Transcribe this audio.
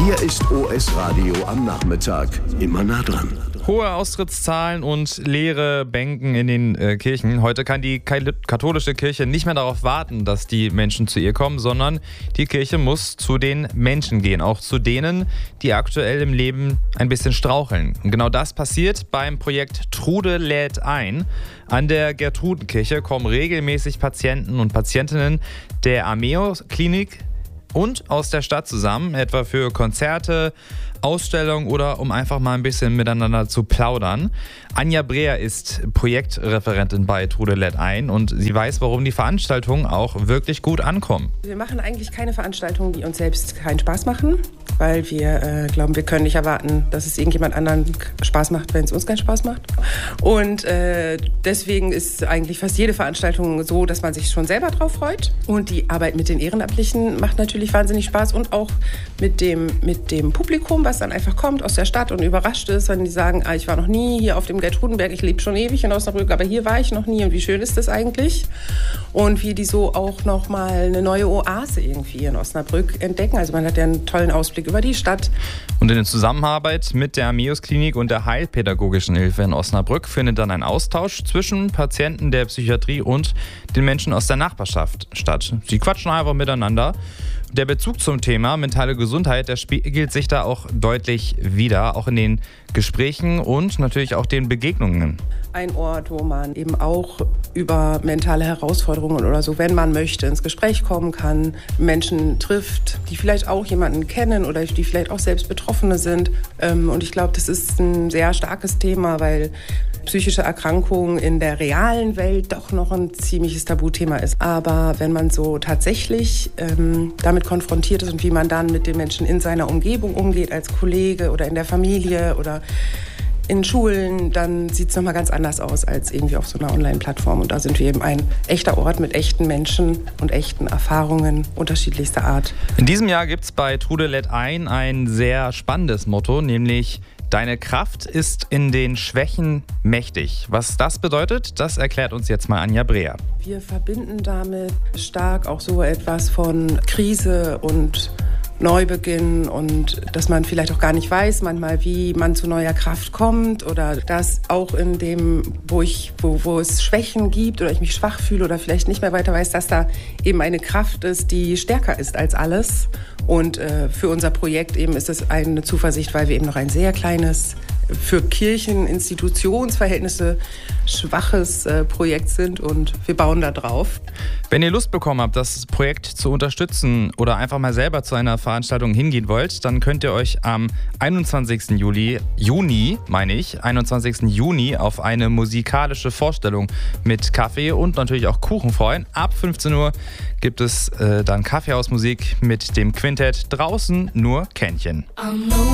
Hier ist OS Radio am Nachmittag. Immer nah dran. Hohe Austrittszahlen und leere Bänken in den Kirchen. Heute kann die katholische Kirche nicht mehr darauf warten, dass die Menschen zu ihr kommen, sondern die Kirche muss zu den Menschen gehen. Auch zu denen, die aktuell im Leben ein bisschen straucheln. Und genau das passiert beim Projekt Trude lädt ein. An der Gertrudenkirche kommen regelmäßig Patienten und Patientinnen der Armeos-Klinik und aus der Stadt zusammen, etwa für Konzerte, Ausstellungen oder um einfach mal ein bisschen miteinander zu plaudern. Anja Breer ist Projektreferentin bei Trude lädt ein und sie weiß, warum die Veranstaltungen auch wirklich gut ankommen. Wir machen eigentlich keine Veranstaltungen, die uns selbst keinen Spaß machen, weil wir glauben, wir können nicht erwarten, dass es irgendjemand anderen Spaß macht, wenn es uns keinen Spaß macht. Und deswegen ist eigentlich fast jede Veranstaltung so, dass man sich schon selber drauf freut. Und die Arbeit mit den Ehrenamtlichen macht natürlich wahnsinnig Spaß und auch mit dem Publikum, was dann einfach kommt aus der Stadt und überrascht ist, wenn die sagen, ich war noch nie hier auf dem Gertrudenberg, ich lebe schon ewig in Osnabrück, aber hier war ich noch nie und wie schön ist das eigentlich? Und wie die so auch nochmal eine neue Oase irgendwie in Osnabrück entdecken. Also man hat ja einen tollen Ausblick über die Stadt. Und in der Zusammenarbeit mit der Armeos-Klinik und der Heilpädagogischen Hilfe in Osnabrück findet dann ein Austausch zwischen Patienten der Psychiatrie und den Menschen aus der Nachbarschaft statt. Sie quatschen einfach miteinander. Der Bezug zum Thema mentale Gesundheit, der spiegelt sich da auch deutlich wider, auch in den Gesprächen und natürlich auch den Begegnungen. Ein Ort, wo man eben auch über mentale Herausforderungen oder so, wenn man möchte, ins Gespräch kommen kann, Menschen trifft, die vielleicht auch jemanden kennen oder die vielleicht auch selbst Betroffene sind. Und ich glaube, das ist ein sehr starkes Thema, weil psychische Erkrankung in der realen Welt doch noch ein ziemliches Tabuthema ist. Aber wenn man so tatsächlich damit konfrontiert ist und wie man dann mit den Menschen in seiner Umgebung umgeht, als Kollege oder in der Familie oder in Schulen, dann sieht es nochmal ganz anders aus als irgendwie auf so einer Online-Plattform. Und da sind wir eben ein echter Ort mit echten Menschen und echten Erfahrungen unterschiedlichster Art. In diesem Jahr gibt es bei Trude lädt ein sehr spannendes Motto, nämlich Deine Kraft ist in den Schwächen mächtig. Was das bedeutet, das erklärt uns jetzt mal Anja Breer. Wir verbinden damit stark auch so etwas von Krise und Neubeginn und dass man vielleicht auch gar nicht weiß manchmal, wie man zu neuer Kraft kommt oder dass auch in dem, wo es Schwächen gibt oder ich mich schwach fühle oder vielleicht nicht mehr weiter weiß, dass da eben eine Kraft ist, die stärker ist als alles. Und für unser Projekt eben ist es eine Zuversicht, weil wir eben noch ein sehr kleines, für Kirchen-Institutionsverhältnisse schwaches Projekt sind und wir bauen da drauf. Wenn ihr Lust bekommen habt, das Projekt zu unterstützen oder einfach mal selber zu einer Veranstaltung hingehen wollt, dann könnt ihr euch am 21. Juni auf eine musikalische Vorstellung mit Kaffee und natürlich auch Kuchen freuen. Ab 15 Uhr gibt es dann Kaffeehausmusik mit dem Quintett Draußen nur Kännchen.